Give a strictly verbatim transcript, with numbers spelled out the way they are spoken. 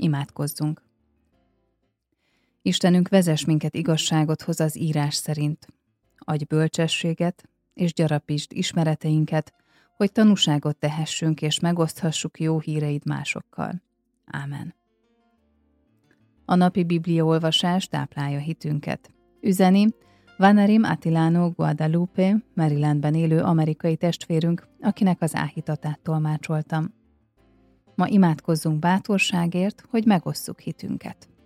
Imádkozzunk! Istenünk, vezess minket igazságodhoz az írás szerint. Adj bölcsességet, és gyarapítsd ismereteinket, hogy tanúságot tehessünk és megoszthassuk jó híreid másokkal. Ámen. A napi bibliaolvasás táplálja hitünket. Üzeni Vanarim Attilano Guadalupe, Marylandben élő amerikai testvérünk, akinek az áhítatát tolmácsoltam. Ma imádkozzunk bátorságért, hogy megosszuk hitünket.